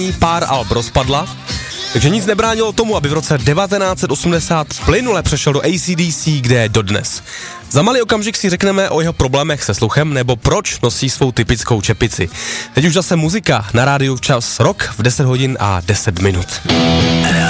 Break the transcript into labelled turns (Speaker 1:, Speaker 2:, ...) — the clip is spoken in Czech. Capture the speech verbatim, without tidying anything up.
Speaker 1: pár alb rozpadla, takže nic nebránilo tomu, aby v roce devatenáct set osmdesát plynule přešel do A C D C, kde je dodnes. Za malý okamžik si řekneme o jeho problémech se sluchem nebo proč nosí svou typickou čepici. Teď už zase muzika na rádiu Čas Rock v deset hodin a deset minut.